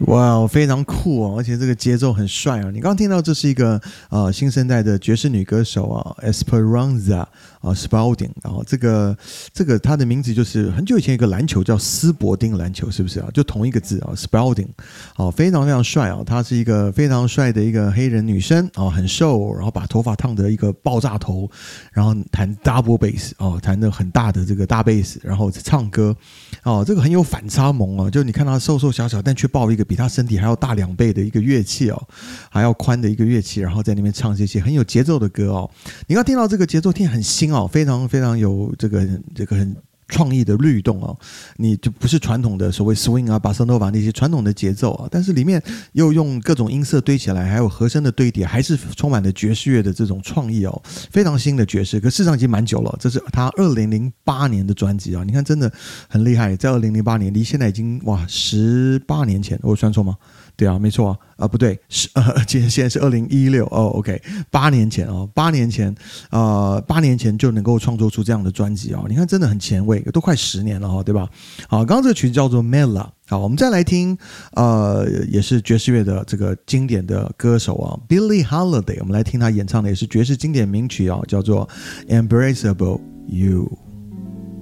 哇，非常酷哦，而且这个节奏很帅啊！你刚刚听到这是一个新生代的爵士女歌手啊，Esperanza Spalding， 然后这个她的名字就是很久以前有一个篮球叫斯伯丁篮球，是不是啊？就同一个字啊，Spalding， 非常非常帅啊！她是一个非常帅的一个黑人女生啊，很瘦，然后把头发烫得一个爆炸头，然后弹 double bass 弹得很大的这个大 bass， 然后唱歌这个很有反差萌哦，就你看她瘦瘦小小，但却抱一个比他身体还要大2倍的一个乐器哦，还要宽的一个乐器，然后在那边唱这些很有节奏的歌哦。你刚听到这个节奏听很新哦，非常非常有这个很创意的律动哦，你就不是传统的所谓 swing 啊、巴塞诺瓦那些传统的节奏啊，但是里面又用各种音色堆起来，还有和声的堆叠，还是充满了爵士乐的这种创意哦，非常新的爵士。可事实上已经蛮久了，这是他2008年的专辑啊，你看真的很厉害，在2008年离现在已经18年前，我算错吗？对啊，没错啊，不对，现在是2016哦 ，OK， 8年前，8年前就能够创作出这样的专辑哦，你看真的很前卫，都快10年了哈，对吧？好，刚刚这个曲子叫做 Mela， 好，我们再来听也是爵士乐的这个经典的歌手啊 ，Billie Holiday， 我们来听他演唱的也是爵士经典名曲啊，叫做 Embraceable You。